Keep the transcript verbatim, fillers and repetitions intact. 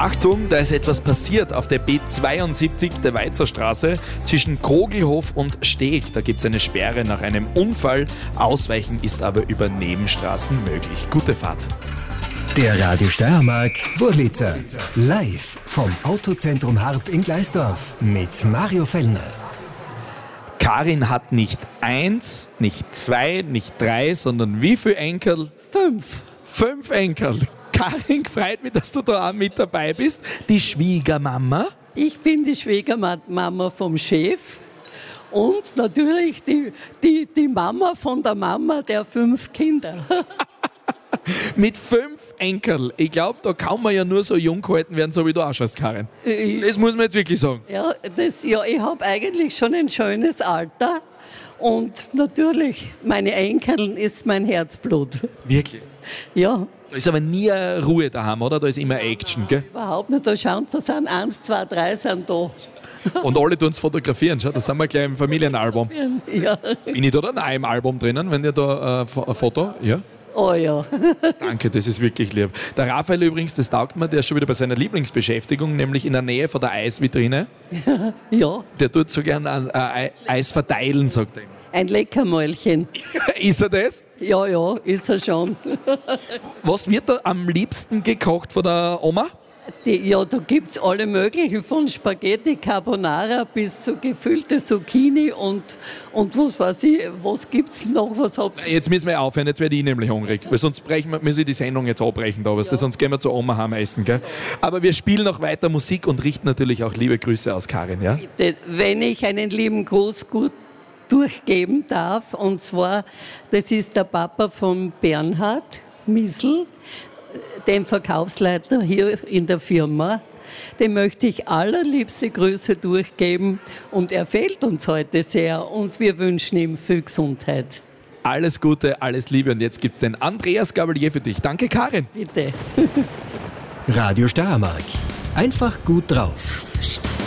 Achtung, da ist etwas passiert auf der B zweiundsiebzig der Weizerstraße zwischen Krogelhof und Steg. Da gibt es eine Sperre nach einem Unfall. Ausweichen ist aber über Nebenstraßen möglich. Gute Fahrt. Der Radio Steiermark Wurlitzer. Live vom Autozentrum Harp in Gleisdorf mit Mario Fellner. Karin hat nicht eins, nicht zwei, nicht drei, sondern wie viele Enkel? Fünf. Fünf Enkel. Karin, freut mich, dass du da auch mit dabei bist. Die Schwiegermama. Ich bin die Schwiegermama vom Chef und natürlich die, die, die Mama von der Mama der fünf Kinder. Mit fünf Enkel. Ich glaube, da kann man ja nur so jung gehalten werden, so wie du ausschaust, Karin. Ich, Das muss man jetzt wirklich sagen. ja, das, ja, ich habe eigentlich schon ein schönes Alter und natürlich, meine Enkel ist mein Herzblut. Wirklich? Ja. Da ist aber nie Ruhe daheim, oder? Da ist immer Action, gell? Überhaupt nicht, da schauen, da sind eins, zwei, drei sind da. Und alle tun es fotografieren, schau, da sind wir gleich im Familienalbum. Ja. Bin ich da dann auch im Album drinnen, wenn ihr da äh, ein Foto? Ja? Oh ja. Danke, das ist wirklich lieb. Der Raphael übrigens, das taugt mir, der ist schon wieder bei seiner Lieblingsbeschäftigung, nämlich in der Nähe von der Eisvitrine. Ja, Der tut so gern äh, Ei- Eis verteilen, sagt er. ein Leckermäulchen. Ist er das? Ja, ja, ist er schon. Was wird da am liebsten gekocht von der Oma? Die, ja, da gibt es alle möglichen, von Spaghetti Carbonara bis zu gefüllte Zucchini und, und was weiß ich, was gibt es noch, was habt ihr? Jetzt müssen wir aufhören, jetzt werde ich nämlich hungrig. Weil sonst brechen wir, müssen wir die Sendung jetzt abbrechen, da, weißt du, sonst gehen wir zur Oma heim essen. Gell? Aber wir spielen noch weiter Musik und richten natürlich auch liebe Grüße aus, Karin. Ja? Bitte, wenn ich einen lieben Gruß gut durchgeben darf, und zwar, das ist der Papa von Bernhard Missl, dem Verkaufsleiter hier in der Firma. Dem möchte ich allerliebste Grüße durchgeben und er fehlt uns heute sehr und wir wünschen ihm viel Gesundheit. Alles Gute, alles Liebe und jetzt gibt es den Andreas Gabalier für dich. Danke, Karin. Bitte. Radio Steiermark. Einfach gut drauf.